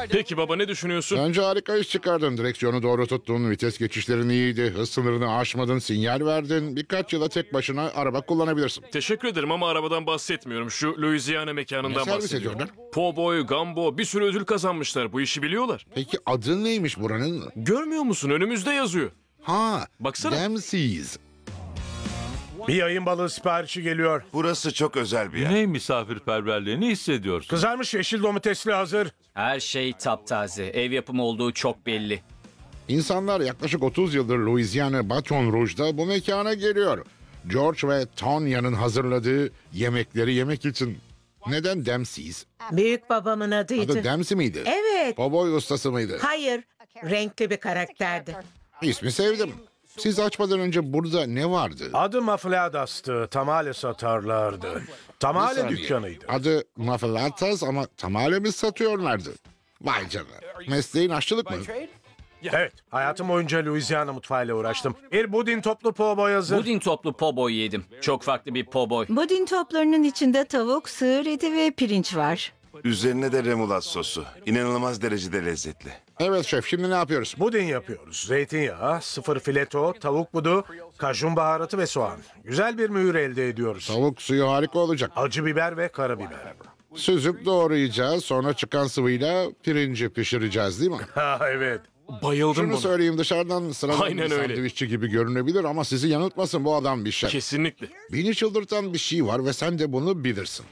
Peki baba, ne düşünüyorsun? Bence harika iş çıkardın. Direksiyonu doğru tuttun, vites geçişlerin iyiydi, hız sınırını aşmadın, sinyal verdin. Birkaç yıla tek başına araba kullanabilirsin. Teşekkür ederim ama arabadan bahsetmiyorum. Şu Louisiana Ne mekanından servis bahsediyorum. ediyorlar? Po Boy, Gambo bir sürü ödül kazanmışlar. Bu işi biliyorlar. Peki adı neymiş buranın? Görmüyor musun? Önümüzde yazıyor. Ha, Baksana. Dempsey's. Bir yayın balığı siparişi geliyor. Burası çok özel bir yer. Güney misafirperverliğini hissediyorsun. Kızarmış yeşil domatesli hazır. Her şey taptaze. Ev yapımı olduğu çok belli. İnsanlar yaklaşık 30 yıldır Louisiana Baton Rouge'da bu mekana geliyor. George ve Tonya'nın hazırladığı yemekleri yemek için. Neden Dempsey's? Büyük babamın adıydı. Adı Dempsey miydi? Evet. Kovboy ustası mıydı? Hayır. Renkli bir karakterdi. İsmi sevdim. Siz açmadan önce burada ne vardı? Adı Mafladas'tı. Tamale satarlardı. Tamale Saniye. dükkanıydı. Adı Mafalatas ama tamale mi satıyorlardı? Vay canına. Mesleğin aşçılık mı? Evet. Hayatım boyunca Louisiana mutfağıyla uğraştım. Bir budin toplu po boy hazır. Budin toplu po boy yedim. Çok farklı bir po boy. Budin toplarının içinde tavuk, sığır eti ve pirinç var. Üzerine de remoulade sosu. İnanılmaz derecede lezzetli. Evet şef, şimdi ne yapıyoruz? Budin yapıyoruz. Zeytinyağı, sıfır fileto, tavuk budu, kajun baharatı ve soğan. Güzel bir mühür elde ediyoruz. Tavuk suyu harika olacak. Acı biber ve karabiber. Süzüp doğrayacağız. Sonra çıkan sıvıyla pirinci pişireceğiz değil mi? Ha evet. Bayıldım Şunu buna. söyleyeyim, dışarıdan sıradan Aynen bir öyle. sandviççi gibi görünebilir ama sizi yanıltmasın, bu adam bir şef. Kesinlikle. Beni çıldırtan bir şey var ve sen de bunu bilirsin.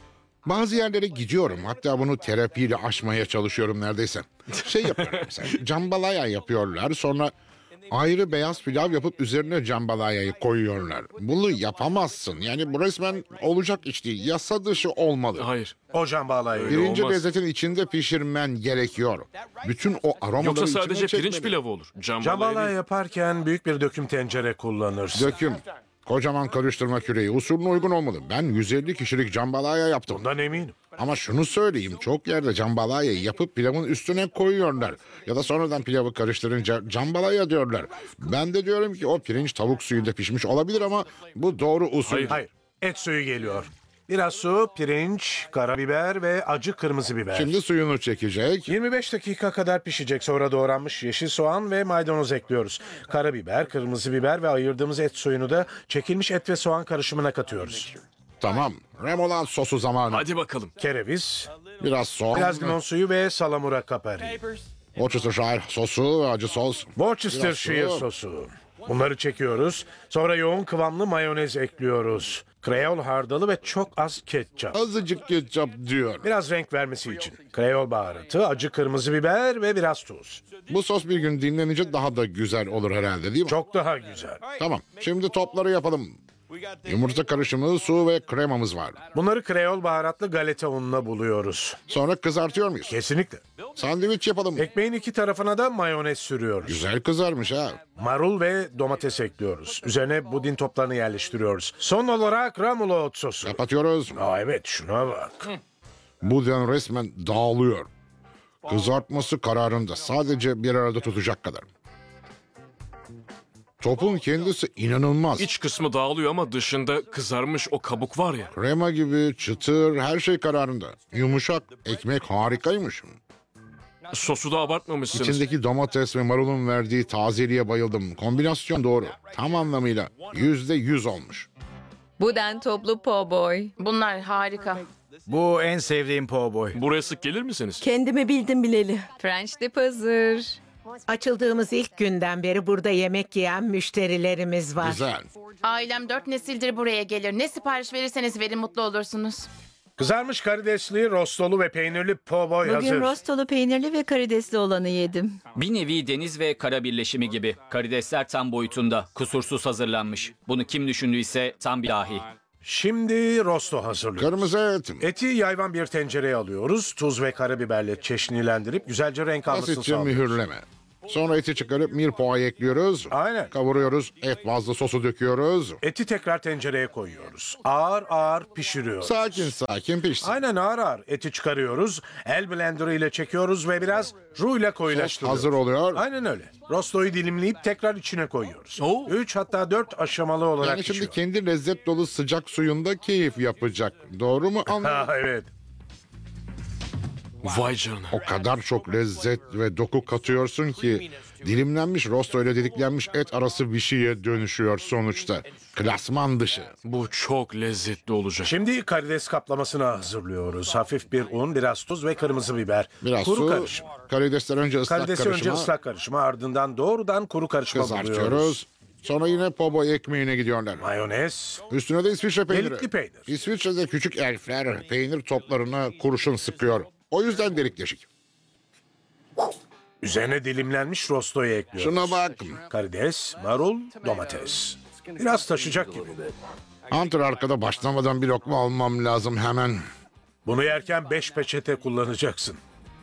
Bazı yerlere gidiyorum, hatta bunu terapiyle aşmaya çalışıyorum neredeyse. Şey yapıyorum mesela, jambalaya yapıyorlar, sonra ayrı beyaz pilav yapıp üzerine jambalayayı koyuyorlar. Bunu yapamazsın. Yani bu resmen olacak iş değil. Yasa dışı olmalı. Hayır. O jambalayı. Birinci olmaz. lezzetin içinde pişirmen gerekiyor. Bütün o aromaları Yoksa içine sadece pirinç çekmeli. pilavı olur. Jambalaya değil. yaparken büyük bir döküm tencere kullanırsın. Döküm. Kocaman karıştırma küreği usulüne uygun olmalı. Ben 150 kişilik jambalaya yaptım. Bundan eminim. Ama şunu söyleyeyim, çok yerde jambalayayı yapıp pilavın üstüne koyuyorlar. Ya da sonradan pilavı karıştırınca jambalaya diyorlar. Ben de diyorum ki o pirinç tavuk suyunda pişmiş olabilir ama bu doğru usul. Hayır. Et suyu geliyor. Biraz su, pirinç, karabiber ve acı kırmızı biber. Şimdi suyunu çekecek. 25 dakika kadar pişecek. Sonra doğranmış yeşil soğan ve maydanoz ekliyoruz. Karabiber, kırmızı biber ve ayırdığımız et suyunu da çekilmiş et ve soğan karışımına katıyoruz. Tamam. Remoulade sosu zamanı. Hadi bakalım. Kereviz, Biraz soğan. biraz limon suyu ve salamura kapari. Worcestershire sosu ve acı sos. Worcestershire Biraz su. sosu. Bunları çekiyoruz. Sonra yoğun kıvamlı mayonez ekliyoruz. Kreol hardalı ve çok az ketçap. Azıcık ketçap diyor. Biraz renk vermesi için. Kreol baharatı, acı kırmızı biber ve biraz tuz. Bu sos bir gün dinlenince daha da güzel olur herhalde değil mi? Çok daha güzel. Tamam. Şimdi topları yapalım. Yumurta karışımı, su ve kremamız var. Bunları kreol baharatlı galeta ununa buluyoruz. Sonra kızartıyor muyuz? Kesinlikle. Sandviç yapalım. Ekmeğin iki tarafına da mayonez sürüyoruz. Güzel kızarmış ha. Marul ve domates ekliyoruz. Üzerine budin toplarını yerleştiriyoruz. Son olarak remoulade sosu. Kapatıyoruz. Aa evet şuna bak. Budin resmen dağılıyor. Kızartması kararında. Sadece bir arada tutacak kadar. Topun kendisi inanılmaz. İç kısmı dağılıyor ama dışında kızarmış o kabuk var ya. Krema gibi, çıtır, her şey kararında. Yumuşak, ekmek harikaymış. Sosu da abartmamışsınız. İçindeki domates ve marulun verdiği tazeliğe bayıldım. Kombinasyon doğru. Tam anlamıyla %100 olmuş. Buden toplu po boy. Bunlar harika. Bu en sevdiğim po boy. Buraya sık gelir misiniz? Kendimi bildim bileli. French dip hazır. Açıldığımız ilk günden beri burada yemek yiyen müşterilerimiz var. Güzel. Ailem 4 nesildir buraya gelir. Ne sipariş verirseniz verin, mutlu olursunuz. Kızarmış karidesli, rostolu ve peynirli po boy Bugün hazır. rostolu peynirli ve karidesli olanı yedim. Bir nevi deniz ve kara birleşimi gibi. Karidesler tam boyutunda. Kusursuz hazırlanmış. Bunu kim düşündüyse tam bir dahi. Şimdi rosto hazırlıyoruz. Kırmızı et. Eti yayvan bir tencereye alıyoruz. Tuz ve karabiberle çeşnilendirip güzelce renk almasını Basitçe sağlıyoruz. mühürleme. Sonra eti çıkarıp mirpoğa ekliyoruz. Aynen. Kavuruyoruz. Et bazlı sosu döküyoruz. Eti tekrar tencereye koyuyoruz. Ağır ağır pişiriyoruz. Sakin sakin pişsin. Aynen ağır ağır. Eti çıkarıyoruz. El blenderı ile çekiyoruz ve biraz ru ile Sos koyulaştırıyoruz. hazır oluyor. Aynen öyle. Rostoyu dilimleyip tekrar içine koyuyoruz. Oo. 3 hatta 4 aşamalı olarak Yani şimdi pişiyor. kendi lezzet dolu sıcak suyunda keyif yapacak. Doğru mu anladım? Ha evet. Vay canına. O kadar çok lezzet ve doku katıyorsun ki dilimlenmiş rosto ile didiklenmiş et arası bir şeye dönüşüyor sonuçta. Klasman dışı. Bu çok lezzetli olacak. Şimdi karides kaplamasını hazırlıyoruz. Hafif bir un, biraz tuz ve kırmızı biber. Biraz kuru su, karışım. karidesler önce ıslak Karidesi karışıma önce ıslak karışıma, ardından doğrudan kuru karışıma buluyoruz. kızartıyoruz. Sonra yine poboy ekmeğine gidiyorlar. Mayonez, Üstüne de İsviçre peyniri. delikli peynir. İsviçre'de küçük elfler peynir toplarına kurşun sıkıyor. O yüzden delik deşik. Üzerine dilimlenmiş rostoyu ekliyoruz. Şuna bak. Karides, marul, domates. Biraz taşacak gibi. Hunter arkada başlamadan bir lokma almam lazım hemen. Bunu yerken 5 peçete kullanacaksın.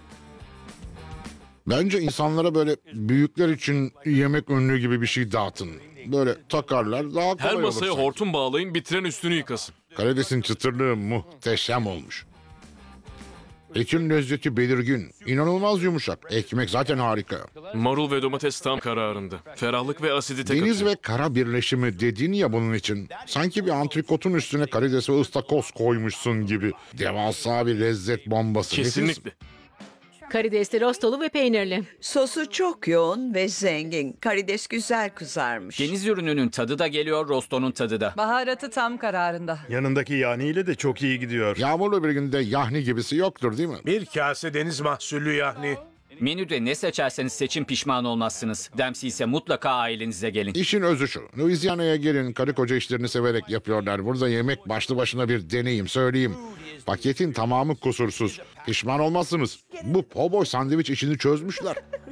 Bence insanlara böyle büyükler için yemek önlüğü gibi bir şey dağıtın. Böyle takarlar daha kolay Her olur masaya sanki. hortum bağlayın, bitiren üstünü yıkasın. Karidesin çıtırlığı muhteşem olmuş. Etin lezzeti belirgin. İnanılmaz yumuşak. Ekmek zaten harika. Marul ve domates tam kararında. Ferahlık ve asidite Deniz katıyor. ve kara birleşimi dedin ya bunun için. Sanki bir antrikotun üstüne karides ve ıstakoz koymuşsun gibi. Devasa bir lezzet bombası. Kesinlikle. Karidesli, rostolu ve peynirli. Sosu çok yoğun ve zengin. Karides güzel kızarmış. Deniz ürününün tadı da geliyor, rostonun tadı da. Baharatı tam kararında. Yanındaki yahniyle de çok iyi gidiyor. Yağmurlu bir günde yahni gibisi yoktur değil mi? Bir kase deniz mahsullü yahni. Menüde ne seçerseniz seçin pişman olmazsınız. Dempsey ise mutlaka ailenize gelin. İşin özü şu. Louisiana'ya gelin, karı koca işlerini severek yapıyorlar. Burada yemek başlı başına bir deneyim, söyleyeyim. Paketin tamamı kusursuz. Pişman olmazsınız. Bu poboy sandviç işini çözmüşler.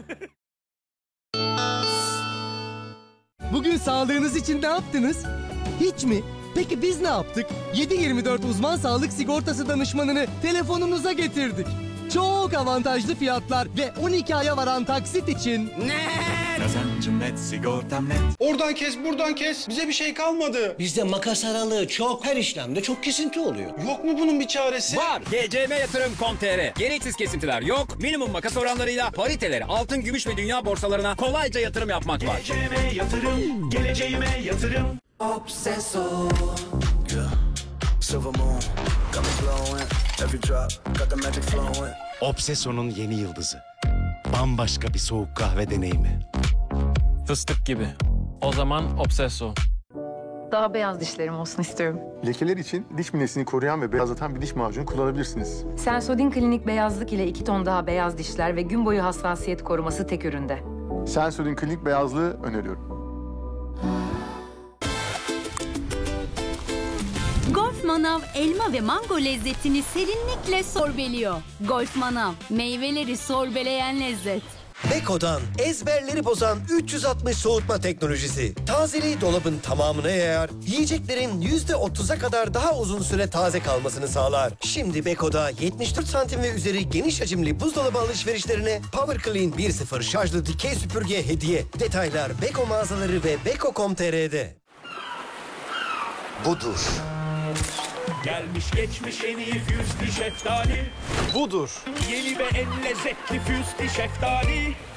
Bugün sağlığınız için ne yaptınız? Hiç mi? Peki biz ne yaptık? 7/24 uzman sağlık sigortası danışmanını telefonunuza getirdik. Çok avantajlı fiyatlar ve 12 aya varan taksit için... Kazancım net, sigortam net. Oradan kes, buradan kes. Bize bir şey kalmadı. Bizde makas aralığı çok, her işlemde çok kesinti oluyor. Yok mu bunun bir çaresi? Var. GCMYatırım.com.tr. Gereksiz kesintiler yok. Minimum makas oranlarıyla pariteleri altın, gümüş ve dünya borsalarına kolayca yatırım yapmak var. GCM Yatırım, geleceğime yatırım. Obseso. Obseso'nun yeni yıldızı. Bambaşka bir soğuk kahve deneyimi. Fıstık gibi. O zaman Obseso. Daha beyaz dişlerim olsun istiyorum. Lekeler için diş minesini koruyan ve beyazlatan bir diş macunu kullanabilirsiniz. Sensodyne Klinik beyazlık ile 2 ton daha beyaz dişler ve gün boyu hassasiyet koruması tek üründe. Sensodyne Klinik beyazlığı öneriyorum. Golf Manav elma ve mango lezzetini serinlikle sorbeliyor. Golf Manav, meyveleri sorbeleyen lezzet. Beko'dan ezberleri bozan 360 soğutma teknolojisi. Tazeliği dolabın tamamına yayar, yiyeceklerin %30'a kadar daha uzun süre taze kalmasını sağlar. Şimdi Beko'da 74 santim ve üzeri geniş hacimli buzdolabı alışverişlerine Power Clean 1.0 şarjlı dikey süpürge hediye. Detaylar Beko mağazaları ve beko.com.tr'de. Budur. Gelmiş geçmiş en iyi füzli şeftali. Budur. Yeni ve en lezzetli füzli şeftali.